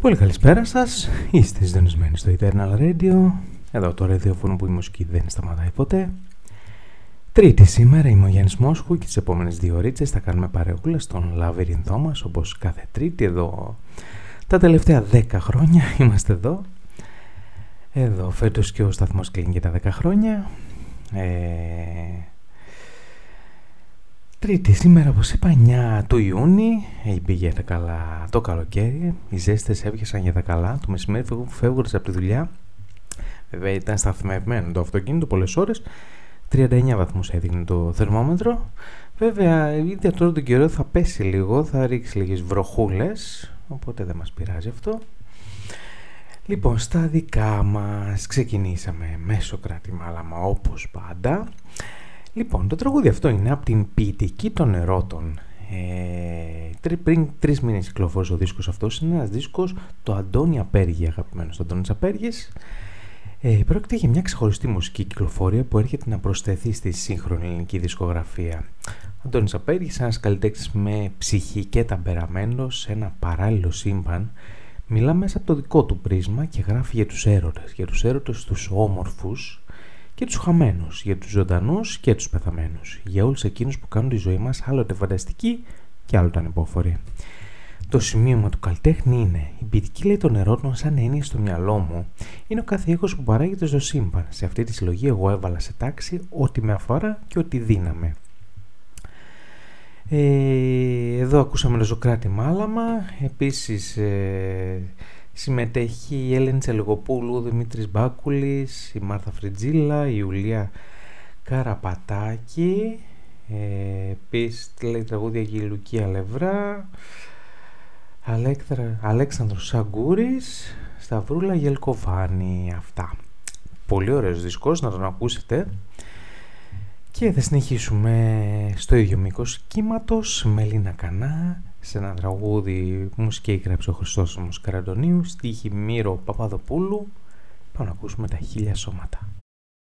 Πολύ καλησπέρα σας, είστε συντονισμένοι στο Eternal Radio. Εδώ το ραδιόφωνο που η μουσική δεν σταματάει ποτέ. Τρίτη σήμερα, είμαι ο Γιάννης Μόσχου και τις επόμενες 2 ώρες θα κάνουμε παρεούλα στον λαβύρινθό μας, όπως κάθε Τρίτη εδώ. Τα τελευταία 10 χρόνια είμαστε εδώ. Εδώ φέτος και ο σταθμός κλείνει και τα 10 χρόνια. Τρίτη σήμερα, όπως είπα, 9 του Ιούνιου, πήγε καλά το καλοκαίρι, οι ζέστες έβγαιναν για τα καλά, το μεσημέρι φεύγοντας από τη δουλειά, βέβαια ήταν σταθμευμένο το αυτοκίνητο πολλές ώρες, 39 βαθμούς έδειχνε το θερμόμετρο, βέβαια ήδη τώρα τον καιρό θα πέσει λίγο, θα ρίξει λίγες βροχούλες, οπότε δεν μας πειράζει αυτό. Λοιπόν, στα δικά μας ξεκινήσαμε μέσω κράτη μάλαμα όπως πάντα. Λοιπόν, το τραγούδι αυτό είναι από την ποιητική των ερώτων. Πριν 3 μήνες κυκλοφόρησε ο δίσκος αυτός. Είναι ένας δίσκος του Αντώνη Απέργη, αγαπημένος του Αντώνης Απέργης. Πρόκειται για μια ξεχωριστή μουσική κυκλοφορία που έρχεται να προσθεθεί στη σύγχρονη ελληνική δισκογραφία. Ο Αντώνης Απέργης, ένας καλλιτέχνης με ψυχή και ταμπεραμένος σε ένα παράλληλο σύμπαν, μιλά μέσα από το δικό του πρίσμα και γράφει για τους έρωτες, τους όμορφους και τους χαμένους, για τους ζωντανούς και τους πεθαμένους, για όλους εκείνους που κάνουν τη ζωή μας άλλοτε φανταστική και άλλοτε ανυπόφορη. Το σημείωμα του καλλιτέχνη είναι: η ποιητική λέει των ερώτων σαν έννοια στο μυαλό μου είναι ο κάθε ήχος που παράγεται στο σύμπαν. Σε αυτή τη συλλογή εγώ έβαλα σε τάξη ό,τι με αφορά και ό,τι δύναμε. Εδώ ακούσαμε το Σωκράτη Μάλαμα, επίσης συμμετέχει η Έλενη Τσελεγοπούλου, ο Δημήτρης Μπάκουλης, η Μάρθα Φριτζίλα, η Ιουλία Καραπατάκη, επίσης λέει τραγούδια και η Λουκία Λευρά, Αλέξανδρος Σαγκούρης, Σταυρούλα Γελκοβάνη. Αυτά. Πολύ ωραίος δίσκος, να τον ακούσετε. Και θα συνεχίσουμε στο ίδιο μήκος κύματος με Λίνα Κανά, σε ένα τραγούδι που μουσική έγραψε ο Χριστόσωμος Καραντονίου, στίχη Μύρο Παπαδοπούλου. Πάμε να ακούσουμε τα 1000 σώματα.